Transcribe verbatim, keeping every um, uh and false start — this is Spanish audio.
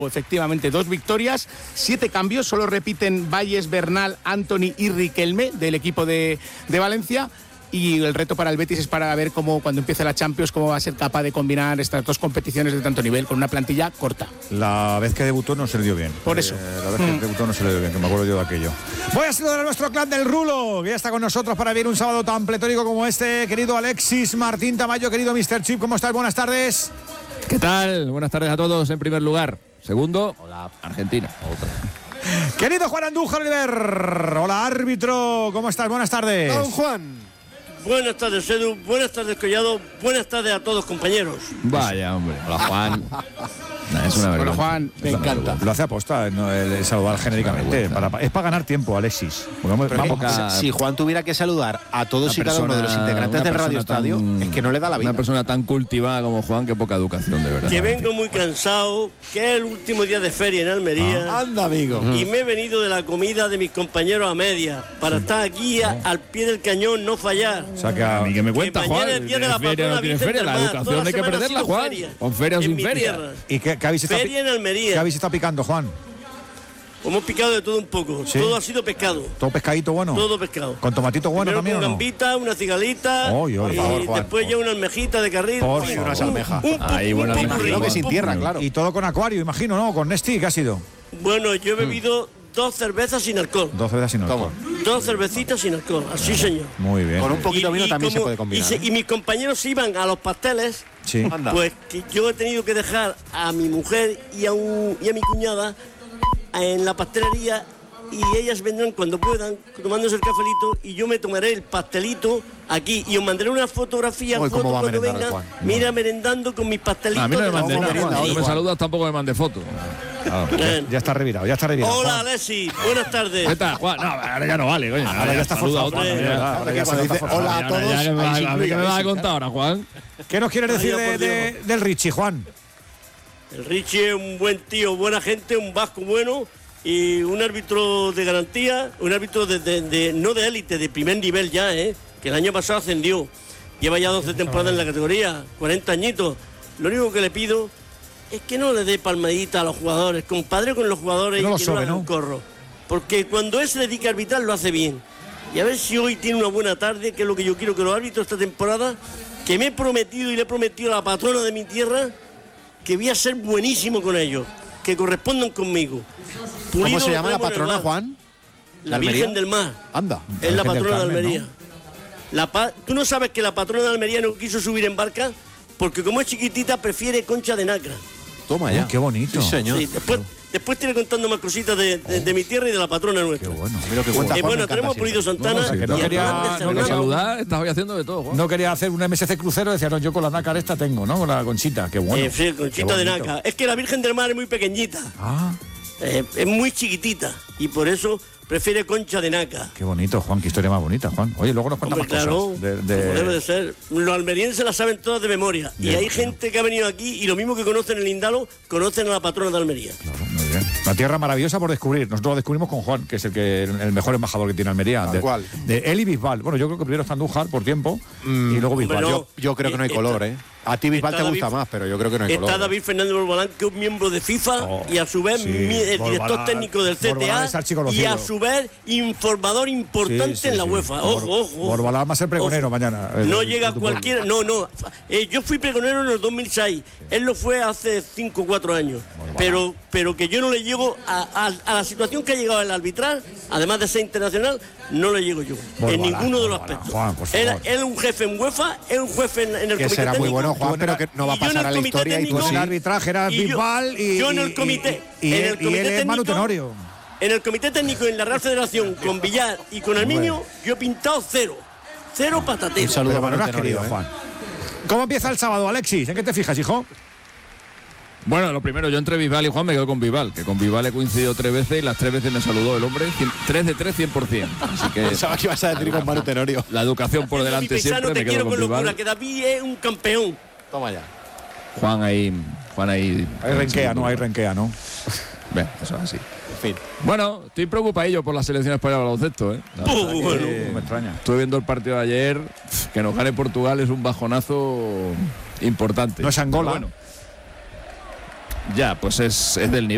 Efectivamente, dos victorias, siete cambios, solo repiten Valles, Bernal, Antony y Riquelme del equipo de, de Valencia. Y el reto para el Betis es para ver cómo cuando empiece la Champions, cómo va a ser capaz de combinar estas dos competiciones de tanto nivel con una plantilla corta. La vez que debutó no se le dio bien. Por eso. Eh, la vez que mm. debutó no se le dio bien, que me acuerdo yo de aquello. Voy a saludar a nuestro clan del Rulo, que ya está con nosotros para vivir un sábado tan pletórico como este. Querido Alexis Martín Tamayo, querido mister Chip, ¿cómo estás? Buenas tardes. ¿Qué tal? Buenas tardes a todos en primer lugar. Segundo, hola, Argentina. Otra. Querido Juan Andújar Oliver, hola árbitro, ¿cómo estás? Buenas tardes. Don Juan. Buenas tardes, Edu. Buenas tardes, Collado. Buenas tardes a todos, compañeros. Vaya, hombre. Hola, Juan. Nah, es una vergüenza. Hola, Juan. Me encanta. Lo hace aposta, ¿no? El, el saludar genéricamente. Para, es para ganar tiempo, Alexis. Vamos, vamos, si Juan tuviera que saludar a todos y cada uno de los integrantes del Radio Estadio, tan, es que no le da la vida. Una persona tan cultivada como Juan, qué poca educación, de verdad. Que vengo muy cansado, que es el último día de feria en Almería. Ah, anda, amigo. Y me he venido de la comida de mis compañeros a media, para sí. estar aquí a, al pie del cañón, no fallar. O sea, que a mí que me cuenta, Juan. El día de la feria no tiene feria, la educación hay que perderla, Juan. Con feria o sin feria. ¿Y qué, qué habéis estado feria en Almería. ¿Qué habéis estado picando, Juan? Hemos picado de todo un poco. ¿Sí? Todo ha sido pescado. ¿Todo pescadito bueno? Todo pescado. ¿Con tomatito bueno Primero también con o no? gambita, una cigalita. Oh, yo, y favor, Juan, después ya una almejita de carril. Por y unas almejas. Ahí, bueno, me imagino que sin tierra, claro. Y todo con acuario, imagino, ¿no? Con Nesti, ¿qué ha sido? Bueno, yo he bebido mm. dos cervezas sin alcohol. Dos cervezas sin alcohol. Dos cervecitas sin alcohol, así señor. Muy bien. Con un poquito de vino también como, se puede combinar. Y, se, y mis compañeros se iban a los pasteles. Sí. Pues que yo he tenido que dejar a mi mujer y a, un, y a mi cuñada en la pastelería y ellas vendrán cuando puedan tomándose el cafelito y yo me tomaré el pastelito aquí y os mandaré una fotografía Uy, foto cuando venga. Juan? Mira, merendando con mis pastelitos. A mí no me mandé nada, Juan. No me saludas, tampoco me mandé foto. Ah, ya, ya está revirado, ya está revirado. Hola, Alexis, buenas tardes. ¿Qué tal, Juan? No, ahora ya no vale, coño. Ahora ya está forzado. Hola a todos. A mí que me vas a contar ahora, Juan. ¿Qué nos quieres decir de, de, del Richie, Juan? El Richie es un buen tío, buena gente, un vasco bueno y un árbitro de garantía, un árbitro de, de, de no de élite, de primer nivel ya, ¿eh? Que el año pasado ascendió. Lleva ya doce temporadas en la categoría, cuarenta añitos. Lo único que le pido es que no le dé palmadita a los jugadores, compadre con los jugadores, no y que sobe, no hagan ¿no? corro. Porque cuando él se dedica a arbitrar lo hace bien. Y a ver si hoy tiene una buena tarde, que es lo que yo quiero que los árbitros esta temporada, que me he prometido y le he prometido a la patrona de mi tierra que voy a ser buenísimo con ellos, que correspondan conmigo. Pulido. ¿Cómo se llama la Ramos patrona, Juan? La Virgen del Mar. Anda. Es la patrona de Carmen, Almería. ¿no? La pa ¿Tú no sabes que la patrona de Almería no quiso subir en barca? Porque como es chiquitita, prefiere concha de nacra. Toma ya. Oh, qué bonito. Sí, señor. Sí, después, después te iré contando más cositas de, de, de mi tierra y de la patrona nuestra. Qué bueno. Mira que cuenta, Y Juan, bueno, tenemos Pulido Santana. No, no, que no y quería- Hernández no No, que Hernán. saludar, estás hoy haciendo de todo, Juan. No quería hacer un M S C crucero, decía, no, yo con la nácar esta tengo, ¿no? Con la conchita, qué bueno. Eh, sí, conchita de naca. Es que la Virgen del Mar es muy pequeñita. Ah, Eh, es muy chiquitita. Y por eso prefiere concha de naca. qué bonito, Juan, qué historia más bonita, Juan. Oye, luego nos cuentas Hombre, más claro, cosas. De, de- como debe de ser. Los almerienses la saben todas de memoria. Bien, y hay bien. gente que ha venido aquí y lo mismo que conocen el Indalo, conocen a la patrona de Almería. Claro, muy bien. Una tierra maravillosa por descubrir. Nosotros lo descubrimos con Juan, que es el que el mejor embajador que tiene Almería. Tal de, cual. de él y Bisbal. Bueno, yo creo que primero está Andújar por tiempo Mm, y luego hombre, Bisbal. no. Yo, yo creo que no hay Está- color, ¿eh? A ti Bisbal te está gusta David- más, pero yo creo que no hay Está color. David Fernández Borbalán, que es un miembro de FIFA Oh, y a su vez sí, mi- el director Borbalán- técnico del C T Borbalán A es archiconocido. y a su vez informador importante Sí, sí, en la sí. UEFA. Bor- Ojo, ojo. Borbalán va a ser pregonero Ojo. mañana. No El- llega el- cualquiera, no, no. Eh, yo fui pregonero en el dos mil seis. Él lo fue hace cinco o cuatro años. Pero, pero que yo no le llego a, a- a la situación que ha llegado el arbitral, además de ser internacional, no le llego yo. Borbalán, en ninguno de los Borbalán. aspectos. Juan, por él, favor. él es un jefe en UEFA, es un jefe en, en el Que comité será muy técnico. bueno, Juan, pero que no va a Y yo en pasar el a la comité historia y tú técnico- Tú en sí. el arbitraje eras Y yo- Bisbal y, yo en el y- comité- y, y en el él, y comité él es Manu técnico- Tenorio. En el comité técnico en la Real Federación con Villar y con Armiño, yo he pintado cero. Cero patatero. Un saludo Pero a Manu no has Tenorio, querido, ¿eh? Juan. ¿Cómo empieza el sábado, Alexis? ¿En qué te fijas, hijo? Bueno, lo primero, yo entre Bisbal y Juan me quedo con Bisbal, que con Bisbal he coincidido tres veces y las tres veces me saludó el hombre, cien- tres de tres, cien por ciento. Así que Pensaba que ibas a decir con Manu Tenorio. la educación por Mi delante paisano, siempre, te me quiero quedo con con locura, Bisbal. que David es un campeón. Toma ya. Juan ahí, Juan ahí. Hay renquea, ¿no? Hay renquea, ¿no? Ven, eso es así. En fin. Bueno, estoy preocupadillo por la selección española de baloncesto, ¿eh? La Oh, verdad que bueno. No me extraña. estuve viendo el partido de ayer, que nos gane Portugal es un bajonazo importante. No es Angola. Pero bueno, ya, pues es, es del nivel.